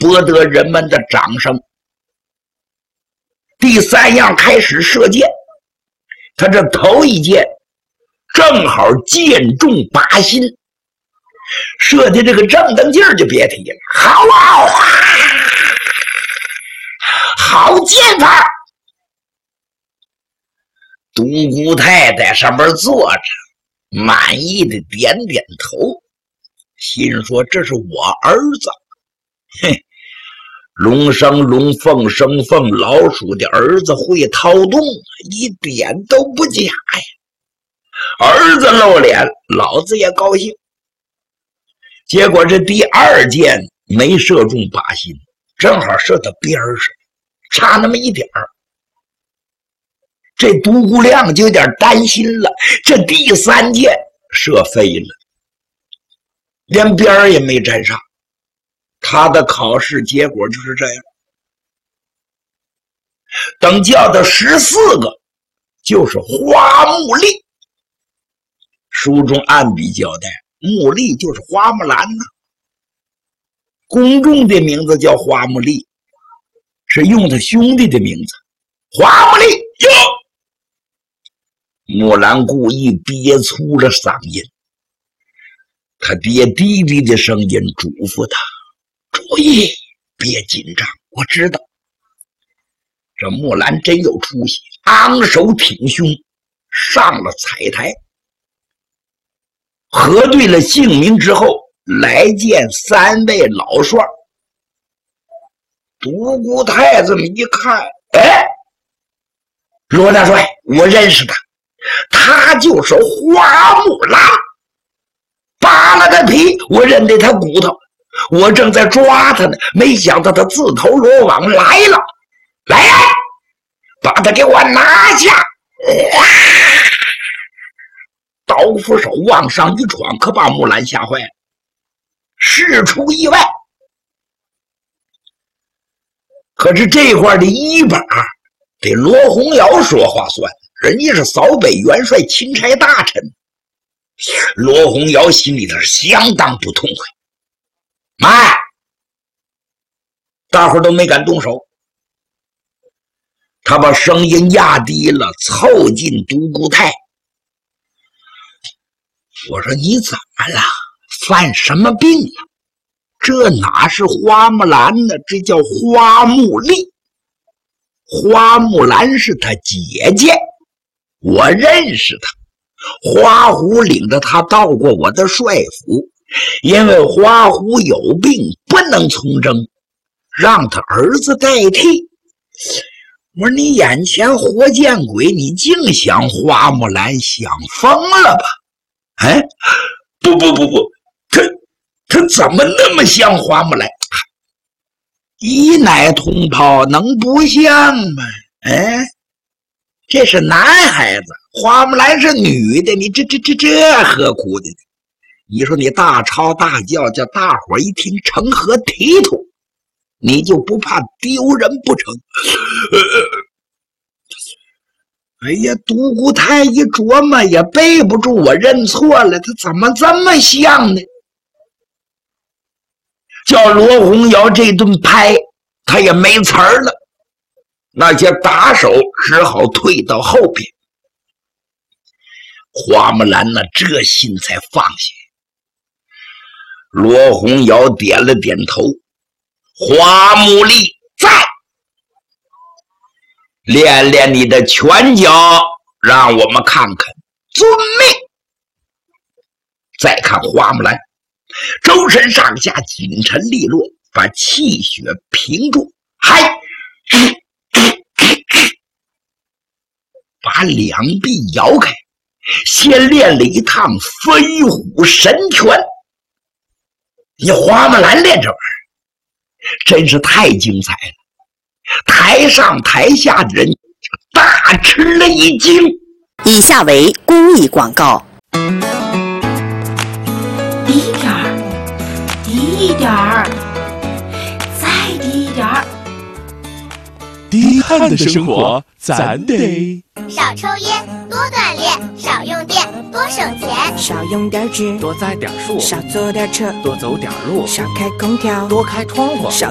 博得人们的掌声。第3样开始射箭，他这头一箭正好箭中靶心，射的这个正当劲儿就别提了，好啊，好箭法。独孤泰在上面坐着，满意的点点头，心说这是我儿子。嘿，龙生龙，凤生凤，老鼠的儿子会掏洞，一点都不假呀。儿子露脸，老子也高兴。结果这第2箭没射中靶心，正好射到边上，差那么一点儿。这独孤亮就有点担心了，这第3箭射飞了，连边儿也没沾上。他的考试结果就是这样。等叫到14个，就是花木丽。书中暗笔交代，木丽就是花木兰呢，公众的名字叫花木丽，是用他兄弟的名字。花木丽哟！木兰故意憋粗了嗓音，他爹低低的声音嘱咐他：注意，别紧张，我知道。这木兰真有出息，昂首挺胸上了彩台，核对了姓名之后，来见3位老帅。独孤太这么一看，哎，罗大帅，我认识他，他就是花木兰。扒了个皮，我认得他骨头，我正在抓他呢，没想到他自投罗网来了。来人，把他给我拿下！刀斧手往上一闯，可把木兰吓坏了。事出意外，可是这块的一把得罗洪尧说话算，人家是扫北元帅钦差大臣。罗洪尧心里头相当不痛快，慢，大伙都没敢动手。他把声音压低了，凑近独孤泰，我说你怎么了？犯什么病了？这哪是花木兰呢？这叫花木丽。花木兰是他姐姐，我认识他。花虎领着他到过我的帅府，因为花虎有病不能从政，让他儿子代替。我说你眼前活见鬼，你净想花木兰，想疯了吧？哎，不，他怎么那么像花木兰？一奶同胞能不像吗？哎，这是男孩子，花木兰是女的，你这何苦的？你说你大吵大叫，叫大伙一听成何体统？你就不怕丢人不成？哎呀，独孤太一琢磨也背不住，我认错了，他怎么这么像呢？叫罗洪尧这顿拍，他也没词儿了，那些打手只好退到后边。花木兰呢，这心才放下。罗洪尧点了点头，花木丽在，练练你的拳脚，让我们看看。遵命。再看花木兰，周身上下紧沉利落，把气血平住，嗨，把两臂摇开，先练了一趟飞虎神拳。你花木兰练这玩意儿真是太精彩了，台上台下的人大吃了一惊。 以下为公益广告。 低点儿，低点儿，再低一点儿。 低碳的生活，咱得少抽烟，多锻炼，少用电，多省钱。 少用点纸， 多栽点树， 少坐点车， 多走点路， 少开空调， 多开窗户。